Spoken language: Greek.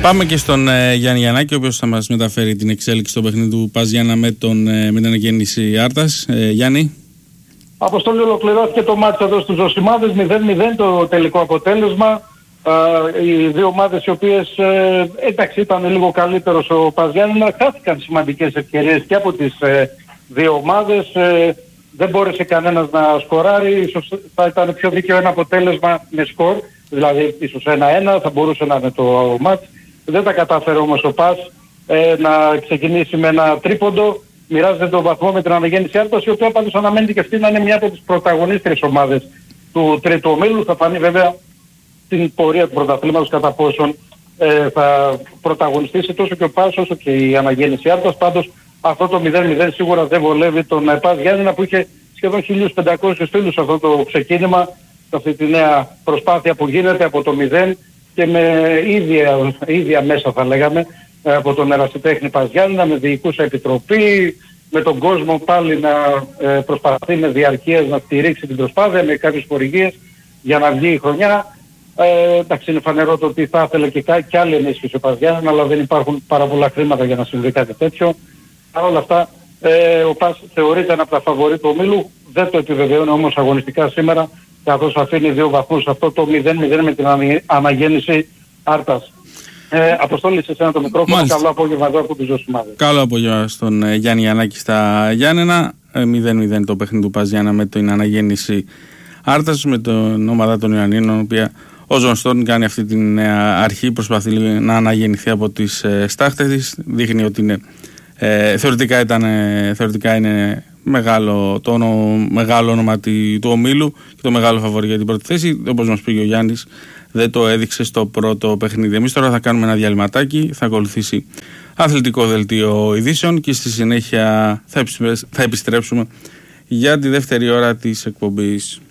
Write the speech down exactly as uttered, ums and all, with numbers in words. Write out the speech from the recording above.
Πάμε και στον ε, Γιάννη Γιαννάκη, ο οποίος θα μας μεταφέρει την εξέλιξη στο παιχνίδι του Πας Γιάννα με, τον, ε, με την αναγέννηση Άρτας. Ε, Γιάννη. Αποστόλη, ολοκληρώθηκε το μάτσο εδώ στους Ζωσιμάδες, μηδέν μηδέν το τελικό αποτέλεσμα. Uh, οι δύο ομάδες οι οποίες ε, εντάξει ήταν λίγο καλύτερος ο Πας Γιάννενα, χάθηκαν σημαντικές ευκαιρίες και από τις ε, δύο ομάδες. Ε, δεν μπόρεσε κανένας να σκοράρει, ίσως θα ήταν πιο δίκαιο ένα αποτέλεσμα με σκορ, δηλαδή ίσως ένα ένα θα μπορούσε να είναι το μάτς. Δεν τα κατάφερε όμως ο Πας ε, να ξεκινήσει με ένα τρίποντο. Μοιράζεται τον βαθμό με την αναγέννηση Άρτας, η οποία πάντως αναμένεται και αυτή να είναι μια από τις πρωταγωνίστριες ομάδες του τρίτου ομίλου. Θα φανεί βέβαια την πορεία του πρωταθλήματος κατά πόσον ε, θα πρωταγωνιστήσει τόσο και ο Πας όσο και η αναγέννηση Άρτας. Πάντως αυτό το μηδέν μηδέν σίγουρα δεν βολεύει τον Πας Γιάννενα, που είχε σχεδόν χίλιους πεντακόσιους φίλους σε αυτό το ξεκίνημα, σε αυτή τη νέα προσπάθεια που γίνεται από το μηδέν και με ίδια, ίδια μέσα θα λέγαμε από τον ερασιτέχνη Πας Γιάννενα, με διοικούσα επιτροπή, με τον κόσμο πάλι να ε, προσπαθεί με διαρκείας να στηρίξει την προσπάθεια, με κάποιες χορηγίες για να βγει η χρονιά. Ε, εντάξει, είναι φανερό το ότι θα ήθελε και, κά- και άλλη ενίσχυση ο Πας Γιάννενα, αλλά δεν υπάρχουν πάρα πολλά χρήματα για να συμβεί κάτι τέτοιο. Παρ' όλα αυτά, ε, ο Πας θεωρείται ένα από τα φαβορί του ομίλου, δεν το επιβεβαιώνει όμως αγωνιστικά σήμερα, καθώς αφήνει δύο βαθμούς αυτό το μηδέν μηδέn με την αναγέννηση Άρτας. Ε, Αποστόλη, σε εσένα το μικρόφωνο. Μάλιστα. Καλό απόγευμα εδώ από τους Ζωσιμάδες. Καλό απόγευμα στον ε, Γιάννη Γιαννάκη στα Γιάννενα. Ε, μηδέν μηδέν το παιχνίδι του Πας Γιάννα με την αναγέννηση Άρτας, με την ομάδα των Ιωαννίνων, η οποία ο Ζων Στόρν κάνει αυτή την νέα αρχή, προσπαθεί να αναγεννηθεί από τις ε, στάχτες της. Δείχνει ότι είναι, ε, θεωρητικά, ήταν, ε, θεωρητικά είναι μεγάλο, το όνο, μεγάλο όνομα του ομίλου και το μεγάλο φαβορί για την πρώτη θέση. Όπως μας πήγε ο Γιάννης, δεν το έδειξε στο πρώτο παιχνίδι. Εμείς τώρα θα κάνουμε ένα διαλυματάκι, θα ακολουθήσει αθλητικό δελτίο ειδήσεων και στη συνέχεια θα επιστρέψουμε για τη δεύτερη ώρα της εκπομπής.